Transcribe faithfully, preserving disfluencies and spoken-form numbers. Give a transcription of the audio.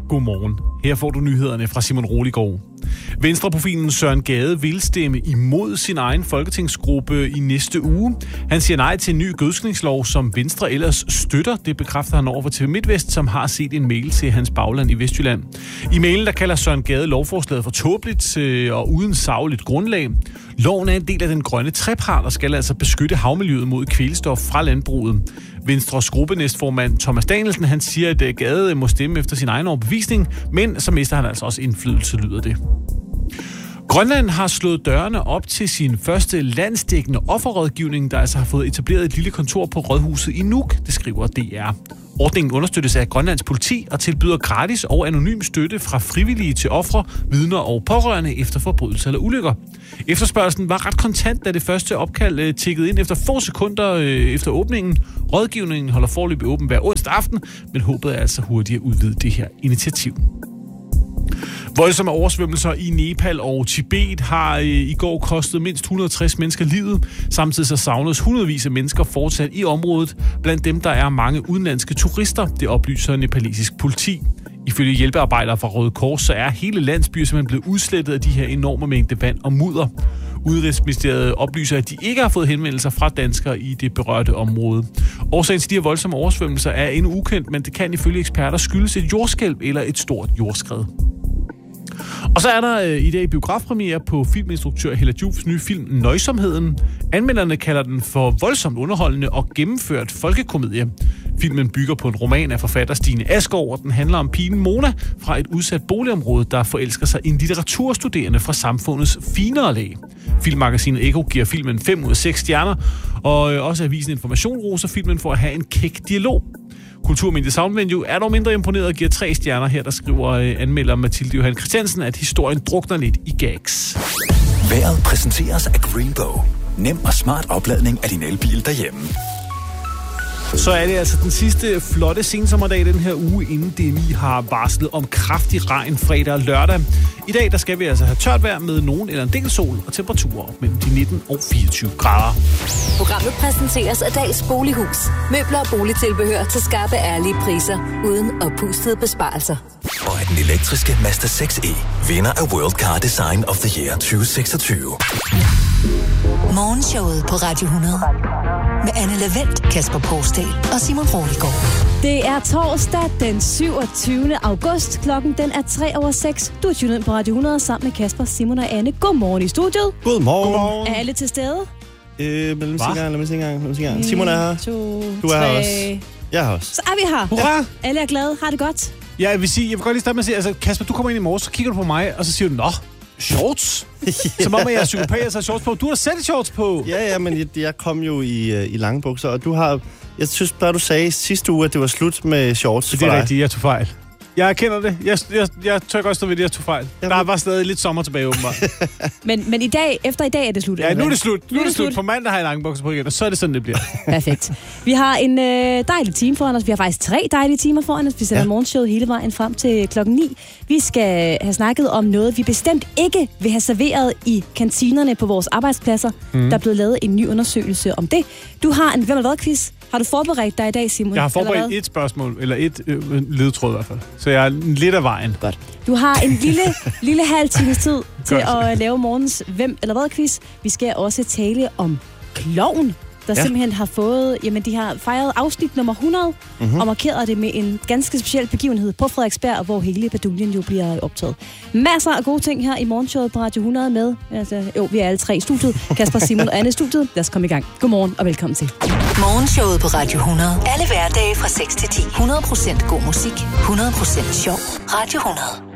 Godmorgen. Her får du nyhederne fra Simon Roliggaard. Venstreprofilen Søren Gade vil stemme imod sin egen folketingsgruppe i næste uge. Han siger nej til en ny gødskningslov, som Venstre ellers støtter. Det bekræfter han over for T V MidtVest, som har set en mail til hans bagland i Vestjylland. I mailen der kalder Søren Gade lovforslaget for tåbeligt og uden sagligt grundlag. Loven er en del af den grønne trepart og skal altså beskytte havmiljøet mod kvælstof fra landbruget. Venstres gruppenæstformand Thomas Danielsen, han siger, at Gade må stemme efter sin egen overbevisning, men så mister han altså også indflydelse, lyder det. Grønland har slået dørene op til sin første landsdækkende offerrådgivning, der altså har fået etableret et lille kontor på Rådhuset i Nuuk, det skriver D R. Ordningen understøttes af Grønlands politi og tilbyder gratis og anonym støtte fra frivillige til ofre, vidner og pårørende efter forbrydelser eller ulykker. Efterspørgslen var ret kontant, da det første opkald tikkede ind efter få sekunder efter åbningen. Rådgivningen holder foreløbig åben hver onsdag aften, men håbet er altså hurtigt at udvide det her initiativ. Voldsomme oversvømmelser i Nepal og Tibet har i går kostet mindst et hundrede og tres mennesker livet. Samtidig så savnes hundredvis af mennesker fortsat i området. Blandt dem der er mange udenlandske turister, det oplyser nepalesisk politi. Ifølge hjælpearbejdere fra Røde Kors, så er hele landsbyer simpelthen blevet udslettet af de her enorme mængder vand og mudder. Udenrigsministeriet oplyser, at de ikke har fået henvendelser fra danskere i det berørte område. Årsagen til de her voldsomme oversvømmelser er endnu ukendt, men det kan ifølge eksperter skyldes et jordskælv eller et stort jordskred. Og så er der øh, i dag biografpremiere på filminstruktør Hella Joofs nye film Nøjsomheden. Anmelderne kalder den for voldsomt underholdende og gennemført folkekomedie. Filmen bygger på en roman af forfatter Stine Asgaard, og den handler om pigen Mona fra et udsat boligområde, der forelsker sig i en litteraturstuderende fra samfundets finere lag. Filmmagasinet Ekko giver filmen fem ud af seks stjerner, og øh, også avisen Information roser filmen for at have en kæk dialog. Kulturmediet Soundvenue er dog mindre imponeret og giver tre stjerner. Her der skriver øh, anmelder Mathilde Johan Christiansen, at historien drukner lidt i gags. Vejret præsenteres af Greenbow. Nem og smart opladning af din elbil derhjemme. Så er det altså den sidste flotte sensommerdag den her uge, inden D M I har varslet om kraftig regn fredag og lørdag. I dag der skal vi altså have tørt vejr med nogen eller en del sol og temperaturer op mellem de nitten og fireogtyve grader. Programmet præsenteres af Dals Bolighus. Møbler og boligtilbehør til skarpe, ærlige priser, uden oppustede besparelser. Og at den elektriske Mazda seks E vinder af World Car Design of the Year tyve seksogtyve. Morgenshowet på Radio hundrede. Med Anne Lavendt, Kasper Poulsdal og Simon Roliggaard. Det er torsdag den syvogtyvende august. Klokken den er tre over seks. Du er tunet på Radio hundrede sammen med Kasper, Simon og Anne. Godmorgen i studiet. Godmorgen. Godmorgen. Er alle til stede? Øh, lad mig sige gang, lad mig sige gang, lad mig sige gang. Simon er her. To, du er tre. her også. Jeg er her også. Så er vi her. Hurra! Alle er glade. Har det godt? Ja, jeg vil sige, jeg vil godt lige starte med at sige, altså Kasper, du kommer ind i morges, så kigger du på mig, og så siger du, nå, shorts? Ja. Som om, at jeg er psykopat, og så har shorts på. Du har selv shorts på. Ja, ja, men jeg, jeg kom jo i, i lange bukser, og du har... Jeg synes bare, du sagde sidste uge, at det var slut med shorts for dig. Det er rigtigt, jeg tog fejl. Jeg erkender det. Jeg, jeg, jeg tør godt stå ved det, jeg tog fejl. Jamen. Der var stadig lidt sommer tilbage, åbenbart. men, men i dag, efter i dag er det slut. Ja, nu er det slut. Nu er det slut. På mandag har jeg lange bukser på igen, og så er det sådan, det bliver. Perfekt. Vi har en øh, dejlig time foran os. Vi har faktisk tre dejlige timer foran os. Vi sender ja. morgenshowet hele vejen frem til klokken ni. Vi skal have snakket om noget, vi bestemt ikke vil have serveret i kantinerne på vores arbejdspladser. Mm. Der er blevet lavet en ny undersøgelse om det. Du har en hvem eller hvad quiz. Har du forberedt dig i dag, Simon? Jeg har forberedt et spørgsmål, eller et øh, ledtråd i hvert fald. Så jeg er lidt af vejen. Godt. Du har en lille, lille halv times tid til at lave morgens hvem eller hvad quiz. Vi skal også tale om klovn, der ja. simpelthen har fået, jamen de har fejret afsnit nummer hundrede, mm-hmm. og markeret det med en ganske speciel begivenhed på Frederiksberg, hvor hele baduljen jo bliver optaget. Masser af gode ting her i morgenshowet på Radio hundrede med, altså, jo, vi er alle tre i studiet, Kasper, Simon og Anne i studiet. Lad os komme i gang. Godmorgen og velkommen til. Morgenshowet på Radio hundrede. Alle hverdage fra seks til ti. hundrede procent god musik, hundrede procent sjov. Radio hundrede.